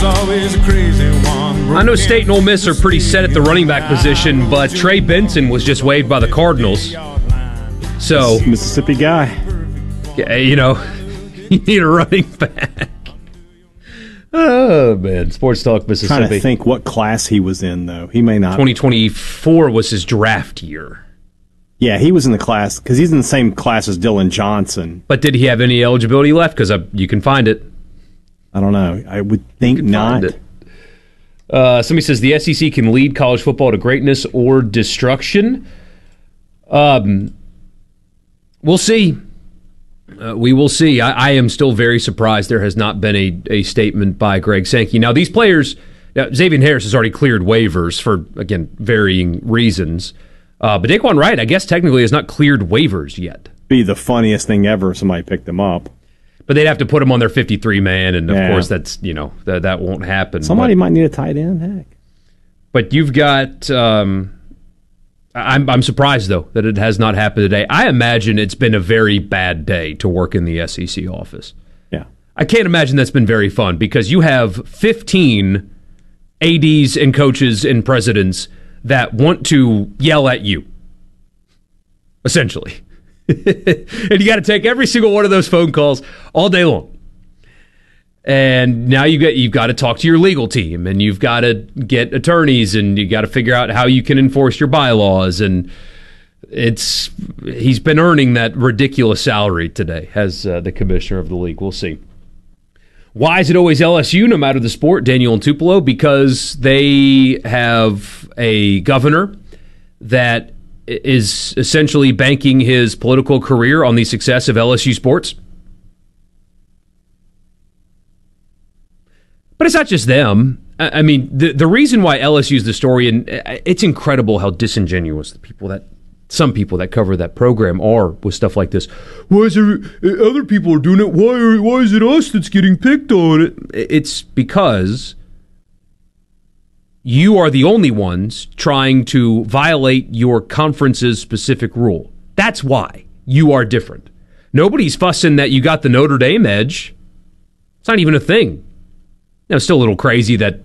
always a crazy one. I know State and Ole Miss are pretty set at the running back position, but Trey Benson was just waived by the Cardinals. So, Mississippi guy. You know, you need a running back. Oh, man. Sports Talk Mississippi. Trying to think what class he was in, though. He may not. 2024 was his draft year. Yeah, he was in the class, because he's in the same class as Dylan Johnson. But did he have any eligibility left? Because you can find it. I don't know. I would think not. Somebody says the SEC can lead college football to greatness or destruction. We'll see. We will see. I am still very surprised there has not been a statement by Greg Sankey. Now, these players, Xavier Harris has already cleared waivers for, again, varying reasons. But Daquan Wright, I guess, technically has not cleared waivers yet. Be the funniest thing ever if somebody picked him up. But they'd have to put him on their 53-man, and of course that's, that won't happen. Somebody might need a tight end, heck. But you've got, I'm surprised, though, that it has not happened today. I imagine it's been a very bad day to work in the SEC office. Yeah. I can't imagine that's been very fun, because you have 15 ADs and coaches and presidents that want to yell at you, essentially. And you got to take every single one of those phone calls all day long. And now you've got to talk to your legal team, and you've got to get attorneys, and you got to figure out how you can enforce your bylaws. And he's been earning that ridiculous salary today as the commissioner of the league. We'll see. Why is it always LSU, no matter the sport? Daniel and Tupelo, because they have a governor that is essentially banking his political career on the success of LSU sports. But it's not just them. I mean, the reason why LSU is the story, and it's incredible how disingenuous some people that cover that program are with stuff like this. Why is there other people are doing it? Why is it us that's getting picked on? It's because you are the only ones trying to violate your conference's specific rule. That's why you are different. Nobody's fussing that you got the Notre Dame edge. It's not even a thing. Now, it's still a little crazy that,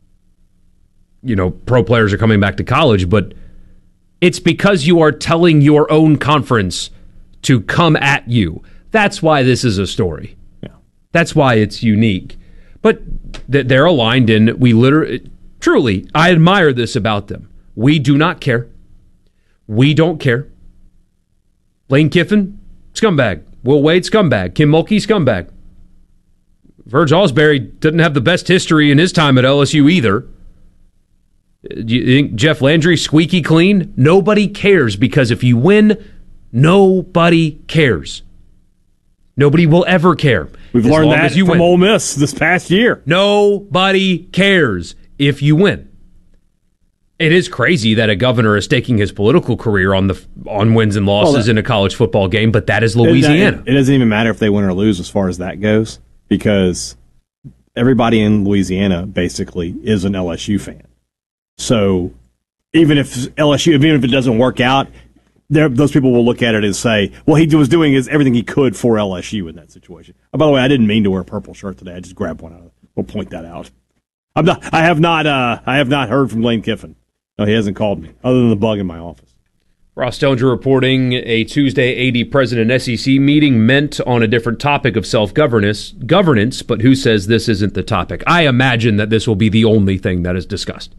pro players are coming back to college, but it's because you are telling your own conference to come at you. That's why this is a story. Yeah. That's why it's unique. But they're aligned in, truly, I admire this about them. We do not care. We don't care. Lane Kiffin, scumbag. Will Wade, scumbag. Kim Mulkey, scumbag. Verge Osbury doesn't have the best history in his time at LSU either. Do you think Jeff Landry, squeaky clean? Nobody cares, because if you win, nobody cares. Nobody will ever care. We've learned that from Ole Miss this past year. Nobody cares if you win. It is crazy that a governor is staking his political career on wins and losses in a college football game, but that is Louisiana. It doesn't even matter if they win or lose as far as that goes, because everybody in Louisiana basically is an LSU fan. So even if it doesn't work out, those people will look at it and say, well, he was doing everything he could for LSU in that situation. Oh, by the way, I didn't mean to wear a purple shirt today. I just grabbed one out of it. We'll point that out. I have not heard from Lane Kiffin. No, he hasn't called me, other than the bug in my office. Ross Dellinger reporting a Tuesday AD President SEC meeting meant on a different topic of self-governance, but who says this isn't the topic? I imagine that this will be the only thing that is discussed.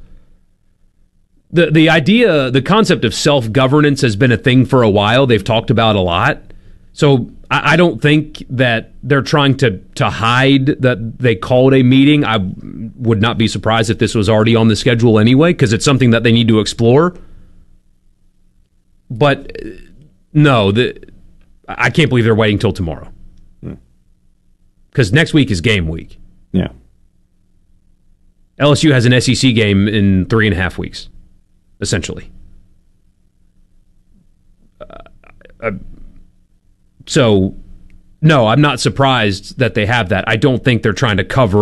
The concept of self-governance has been a thing for a while. They've talked about a lot. So I don't think that they're trying to hide that they called a meeting. I would not be surprised if this was already on the schedule anyway, because it's something that they need to explore. But no, I can't believe they're waiting till tomorrow. Because next week is game week. Yeah. LSU has an SEC game in 3.5 weeks, essentially. So, no, I'm not surprised that they have that. I don't think they're trying to cover